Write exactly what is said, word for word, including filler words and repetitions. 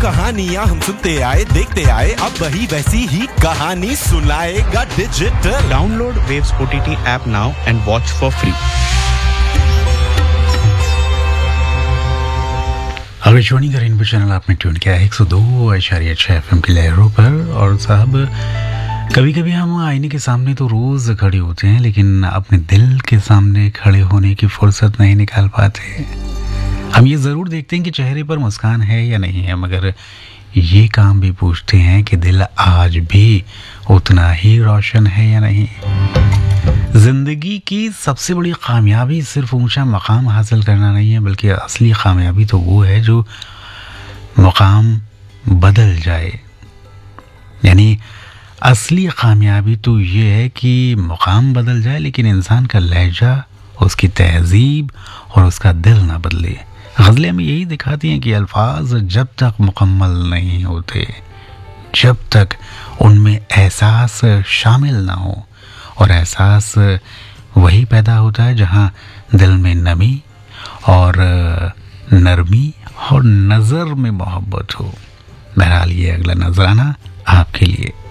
कहानियाँ हम सुनते आए देखते आए, अब वही वैसी ही कहानी सुनाएगा digital. Download waves OTT app now and watch for free. Akashvani का रेनबो चैनल आपने ट्यून किया है एक सौ दो इशारिया छह एफएम की लहरों पर। और साहब, कभी कभी हम आईने के सामने तो रोज खड़े होते हैं, लेकिन अपने दिल के सामने खड़े होने की फुर्सत नहीं निकाल पाते। हम ये ज़रूर देखते हैं कि चेहरे पर मुस्कान है या नहीं है, मगर ये काम भी पूछते हैं कि दिल आज भी उतना ही रोशन है या नहीं। ज़िंदगी की सबसे बड़ी कामयाबी सिर्फ ऊंचा मकाम हासिल करना नहीं है, बल्कि असली कामयाबी तो वो है जो मकाम बदल जाए। यानी असली कामयाबी तो ये है कि मकाम बदल जाए, लेकिन इंसान का लहजा, उसकी तहजीब और उसका दिल ना बदले। गज़लें में यही दिखाती हैं कि अल्फाज जब तक मुकम्मल नहीं होते, जब तक उनमें एहसास शामिल ना हो, और एहसास वही पैदा होता है जहाँ दिल में नमी और नरमी और नज़र में मोहब्बत हो। बहरहाल ये अगला नजराना आपके लिए।